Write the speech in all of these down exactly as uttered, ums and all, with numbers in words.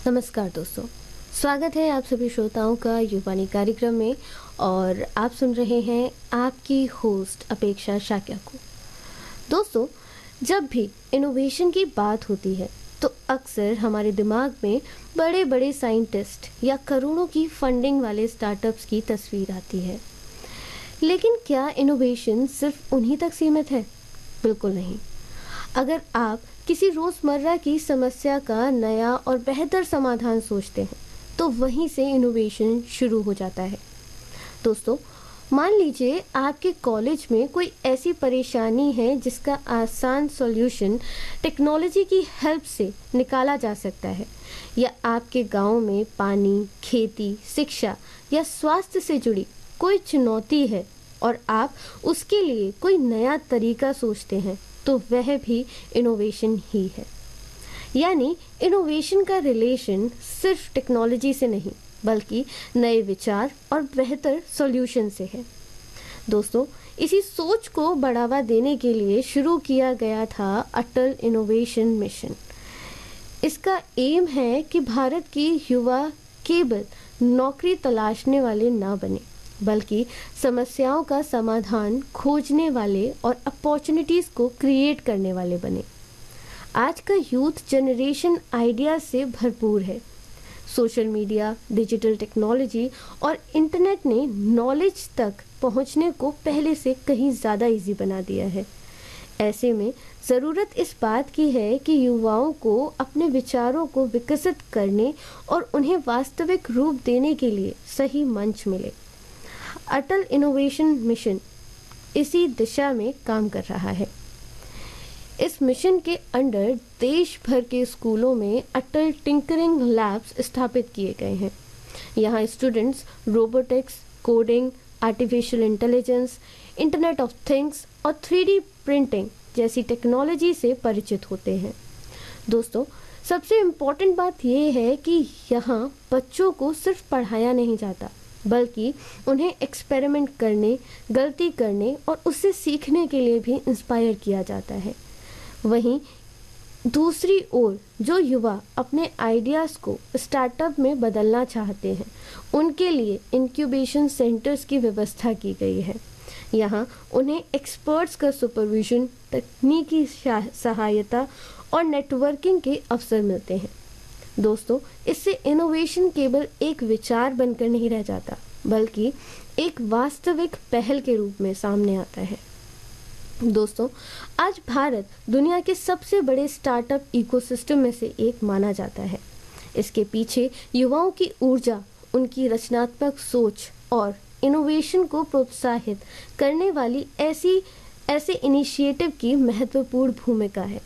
नमस्कार दोस्तों, स्वागत है आप सभी श्रोताओं का युवानी कार्यक्रम में। और आप सुन रहे हैं आपकी होस्ट अपेक्षा शाक्या को। दोस्तों, जब भी इनोवेशन की बात होती है तो अक्सर हमारे दिमाग में बड़े बड़े साइंटिस्ट या करोड़ों की फंडिंग वाले स्टार्टअप्स की तस्वीर आती है। लेकिन क्या इनोवेशन सिर्फ उन्हीं तक सीमित है? बिल्कुल नहीं। अगर आप किसी रोज़मर्रा की समस्या का नया और बेहतर समाधान सोचते हैं तो वहीं से इनोवेशन शुरू हो जाता है। दोस्तों, मान लीजिए आपके कॉलेज में कोई ऐसी परेशानी है जिसका आसान सॉल्यूशन टेक्नोलॉजी की हेल्प से निकाला जा सकता है, या आपके गांव में पानी, खेती, शिक्षा या स्वास्थ्य से जुड़ी कोई चुनौती है और आप उसके लिए कोई नया तरीका सोचते हैं, तो वह भी इनोवेशन ही है। यानी इनोवेशन का रिलेशन सिर्फ टेक्नोलॉजी से नहीं बल्कि नए विचार और बेहतर सॉल्यूशन से है। दोस्तों, इसी सोच को बढ़ावा देने के लिए शुरू किया गया था अटल इनोवेशन मिशन। इसका एम है कि भारत की युवा केवल नौकरी तलाशने वाले ना बने बल्कि समस्याओं का समाधान खोजने वाले और अपॉर्चुनिटीज़ को क्रिएट करने वाले बने। आज का यूथ जनरेशन आइडिया से भरपूर है। सोशल मीडिया, डिजिटल टेक्नोलॉजी और इंटरनेट ने नॉलेज तक पहुंचने को पहले से कहीं ज़्यादा इजी बना दिया है। ऐसे में ज़रूरत इस बात की है कि युवाओं को अपने विचारों को विकसित करने और उन्हें वास्तविक रूप देने के लिए सही मंच मिले। अटल इनोवेशन मिशन इसी दिशा में काम कर रहा है। इस मिशन के अंडर देश भर के स्कूलों में अटल टिंकरिंग लैब्स स्थापित किए गए हैं। यहाँ students robotics, coding, artificial intelligence, internet of things और थ्री डी प्रिंटिंग जैसी टेक्नोलॉजी से परिचित होते हैं। दोस्तों, सबसे इम्पोर्टेंट बात यह है कि यहाँ बच्चों को सिर्फ पढ़ाया नहीं जाता बल्कि उन्हें एक्सपेरिमेंट करने, गलती करने और उससे सीखने के लिए भी इंस्पायर किया जाता है। वहीं दूसरी ओर जो युवा अपने आइडियाज़ को स्टार्टअप में बदलना चाहते हैं, उनके लिए इंक्यूबेशन सेंटर्स की व्यवस्था की गई है। यहाँ उन्हें एक्सपर्ट्स का सुपरविजन, तकनीकी सहायता और नेटवर्किंग के अवसर मिलते हैं। दोस्तों, इससे इनोवेशन केवल एक विचार बनकर नहीं रह जाता बल्कि एक वास्तविक पहल के रूप में सामने आता है। दोस्तों, आज भारत दुनिया के सबसे बड़े स्टार्टअप इकोसिस्टम में से एक माना जाता है। इसके पीछे युवाओं की ऊर्जा, उनकी रचनात्मक सोच और इनोवेशन को प्रोत्साहित करने वाली ऐसी ऐसे इनिशिएटिव की महत्वपूर्ण भूमिका है।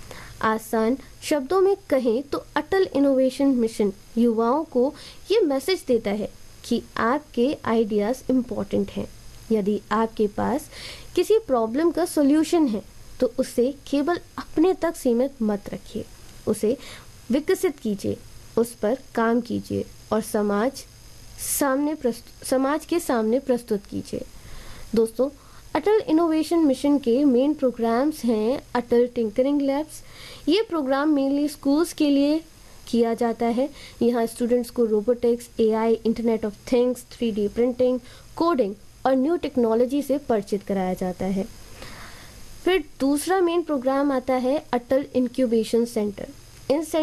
आसान शब्दों में कहें तो अटल इनोवेशन मिशन युवाओं को ये मैसेज देता है कि आपके आइडियाज़ इम्पॉर्टेंट हैं। यदि आपके पास किसी प्रॉब्लम का सॉल्यूशन है तो उसे केवल अपने तक सीमित मत रखिए, उसे विकसित कीजिए, उस पर काम कीजिए और समाज सामने प्रस्तुत समाज के सामने प्रस्तुत कीजिए। दोस्तों, अटल इनोवेशन मिशन के मेन प्रोग्राम्स हैं अटल टिंकरिंग लैब्स। ये प्रोग्राम मेनली स्कूल्स के लिए किया जाता है। यहाँ स्टूडेंट्स को robotics, AI, internet of things, three D printing, coding और न्यू टेक्नोलॉजी से परिचित कराया जाता है। फिर दूसरा मेन प्रोग्राम आता है अटल इंक्यूबेशन सेंटर। इन